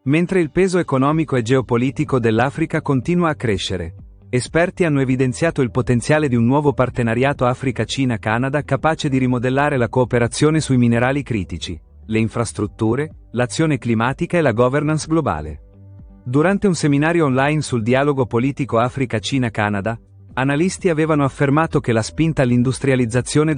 Mentre il peso economico e geopolitico dell'Africa continua a crescere, esperti hanno evidenziato il potenziale di un nuovo partenariato Africa-Cina-Canada capace di rimodellare la cooperazione sui minerali critici, le infrastrutture, l'azione climatica e la governance globale. Durante un seminario online sul dialogo politico Africa-Cina-Canada, analisti avevano affermato che la spinta all'industrializzazione